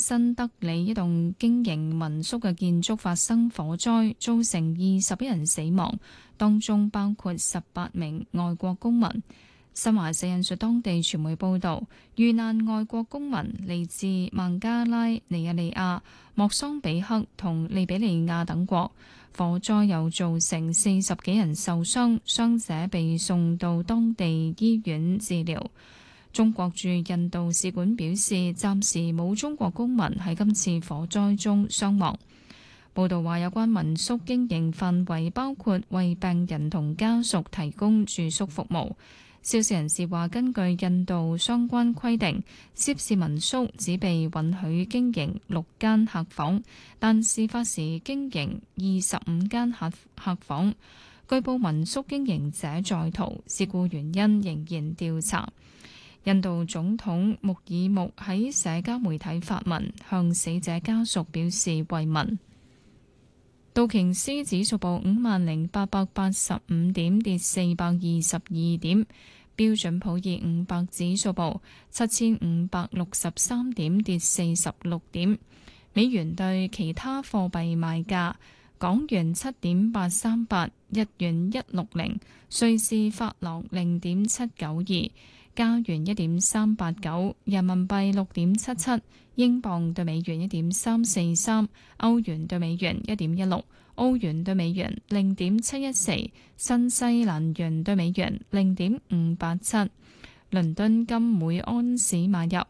新德里一棟經營民宿嘅建築發生火災，造成21人死亡，當中包括18名外國公民。新華社引述當地傳媒報道，遇難外國公民嚟自孟加拉、尼日利亞、莫桑比克同利比里亞等國。火災又造成40幾人受傷，傷者被送到當地醫院治療。中國駐印度使館表示，暫時冇中國公民喺今次火災中傷亡。報道話，有關民宿經營範圍包括為病人同家屬提供住宿服務。消息人士話，根據印度相關規定，涉事民宿只被允許經營6間客房，但事發時經營25間客房。據報民宿經營者在逃，事故原因仍然調查。印度總統穆爾穆喺社交媒體發文，向死者家屬表示慰問。道瓊斯指數報50,885點，跌422點。標準普爾500指數報7,563點，跌46點。美元對其他貨幣賣價：港元7.838，日元160，瑞士法郎0.792，加元1.389，人民幣6.77，英鎊對美元1.343，歐元對美元1.16，澳元對美元0.714，新西蘭元對美元0.587。倫敦金每安士買入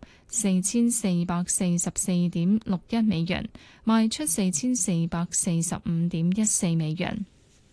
4444.61美元，賣出4445.14美元。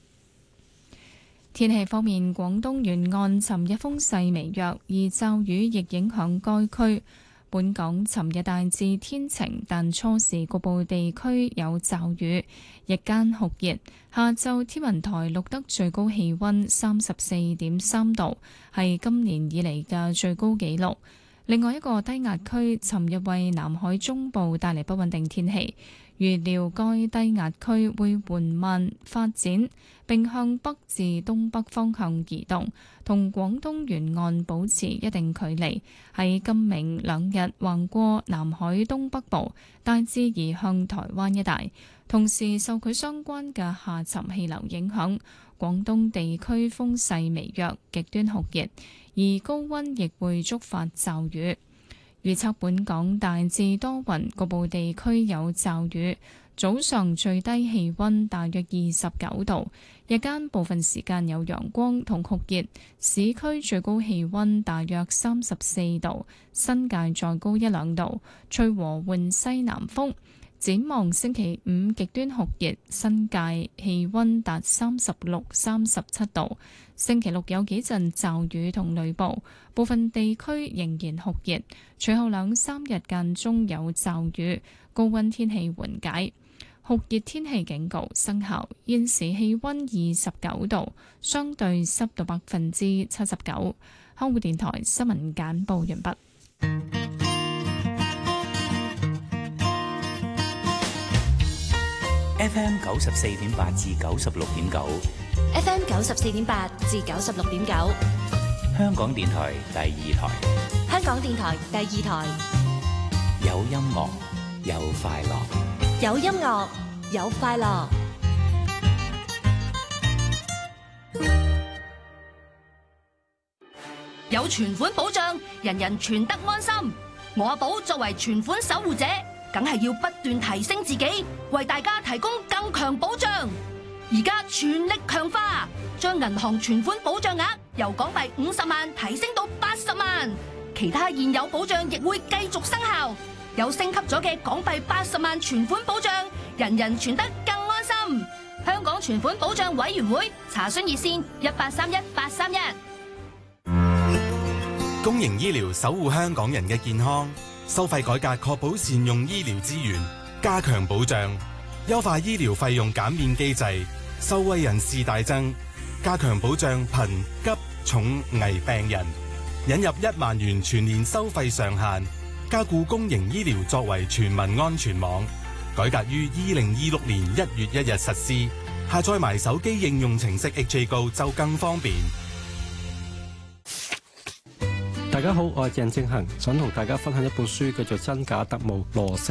天氣方面，廣東沿岸尋日風勢微弱，而驟雨亦影響該區。本港尋日大致天晴，但初時局部地區有驟雨，日間酷熱。下晝天文台錄得最高氣溫34.3度，係今年以嚟嘅最高紀錄。另外一個低壓區尋日為南海中部帶嚟不穩定天氣，預料該低壓區會緩慢發展，並向北至東北方向移動，同廣東沿岸保持一定距離。喺今明兩日橫過南海東北部，大致移向台灣一帶。同時受佢相關嘅下沉氣流影響，廣東地區風勢微弱，極端酷熱，而高溫亦會觸發驟雨。預測本港大致多雲，局部地區有驟雨。早上最低氣溫大約29度，日間部分時間有陽光同酷熱，市區最高氣溫大約34度，新界再高1-2度，吹和緩西南風。展望星期五極端酷熱，新界氣溫達36、37度。星期六有幾陣驟雨同雷暴，部分地區仍然酷熱。隨後2-3日間中有驟雨，高溫天氣緩解。酷熱天氣警告生效。現時氣溫29度，相對濕度79%。香港電台新聞簡報完畢。 FM 94.8至96.9 ，FM 94.8至96.9， 香港電台第二台， 香港電台第二台， 有音樂，有快樂， 有音樂，有快樂。 有存款保障，人人存得安心。我阿寶作為存款守護者，梗係要不斷提升自己，為大家提供更強保障。而家全力強化，將銀行存款保障額由港幣50萬提升到80萬，其他現有保障亦會繼續生效。有升級咗嘅港幣80萬存款保障，人人存得更安心。香港存款保障委員會查詢熱線1831-831。 公營醫療守護香港人嘅健康，收費改革確保善用醫療資源，加強保障，優化醫療費用減免機制，受惠人士大增，加強保障貧急重危病人，引入1萬元全年收費上限，加固公營醫療作為全民安全網，改革於2026年1月1日實施，下載埋手機應用程式 HA Go 就更方便。 大家好，我係鄭正恒，想同大家分享一本書，叫做《真假特務羅